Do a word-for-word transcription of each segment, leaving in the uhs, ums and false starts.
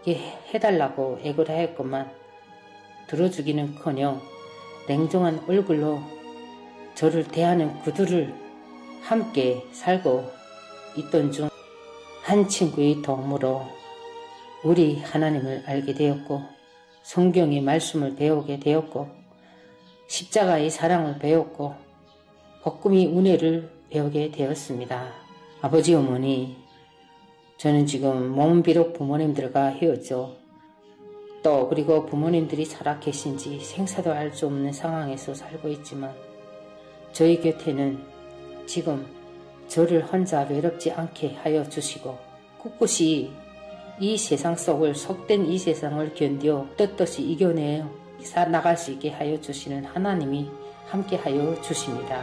이게 해달라고 애걸 하였건만 들어주기는커녕 냉정한 얼굴로 저를 대하는 그들을 함께 살고 있던 중 한 친구의 도움으로 우리 하나님을 알게 되었고 성경의 말씀을 배우게 되었고 십자가의 사랑을 배웠고 복음의 은혜를 배우게 되었습니다. 아버지 어머니, 저는 지금 몸은 비록 부모님들과 헤어져 또 그리고 부모님들이 살아 계신지 생사도 알 수 없는 상황에서 살고 있지만 저희 곁에는 지금 저를 혼자 외롭지 않게 하여 주시고 꿋꿋이 이 세상 속을 속된 이 세상을 견뎌 떳떳이 이겨내 나갈 수 있게 하여 주시는 하나님이 함께 하여 주십니다.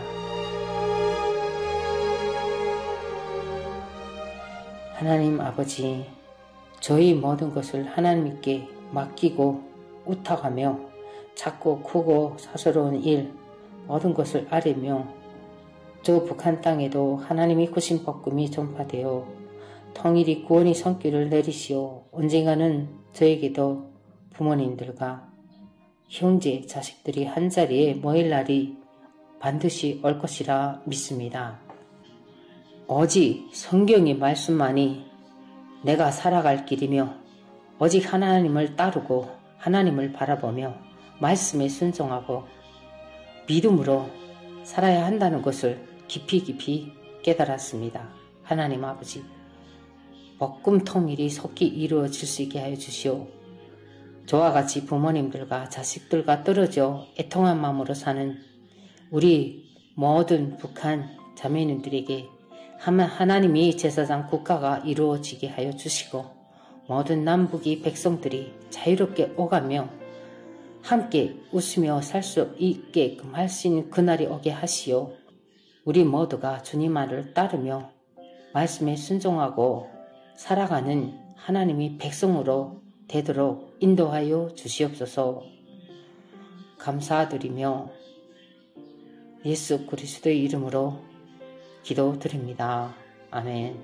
하나님 아버지, 저희 모든 것을 하나님께 맡기고 우탁하며 작고 크고 사소로운 일 모든 것을 아뢰며 저 북한 땅에도 하나님의 크신 복음이 전파되어 통일이 구원의 손길을 내리시오. 언젠가는 저에게도 부모님들과 형제, 자식들이 한자리에 모일 날이 반드시 올 것이라 믿습니다. 오직 성경의 말씀만이 내가 살아갈 길이며 오직 하나님을 따르고 하나님을 바라보며 말씀에 순종하고 믿음으로 살아야 한다는 것을 깊이 깊이 깨달았습니다. 하나님 아버지, 복음 통일이 속히 이루어질 수 있게 하여 주시오. 저와 같이 부모님들과 자식들과 떨어져 애통한 마음으로 사는 우리 모든 북한 자매님들에게 하나님이 제사장 국가가 이루어지게 하여 주시고 모든 남북의 백성들이 자유롭게 오가며 함께 웃으며 살 수 있게끔 할 수 있는 그날이 오게 하시오. 우리 모두가 주님 말을 따르며 말씀에 순종하고 살아가는 하나님의 백성으로 되도록 인도하여 주시옵소서. 감사드리며 예수 그리스도의 이름으로 기도드립니다. 아멘.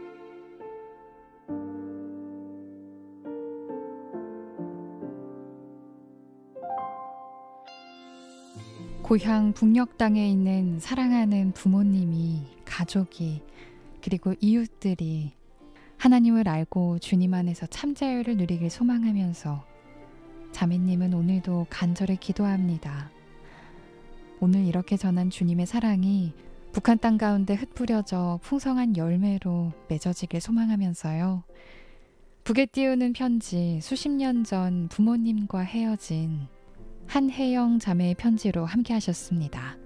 고향 북녘 땅에 있는 사랑하는 부모님이, 가족이, 그리고 이웃들이 하나님을 알고 주님 안에서 참 자유를 누리길 소망하면서 자매님은 오늘도 간절히 기도합니다. 오늘 이렇게 전한 주님의 사랑이 북한 땅 가운데 흩뿌려져 풍성한 열매로 맺어지길 소망하면서요. 북에 띄우는 편지, 수십 년 전 부모님과 헤어진 한혜영 자매의 편지로 함께 하셨습니다.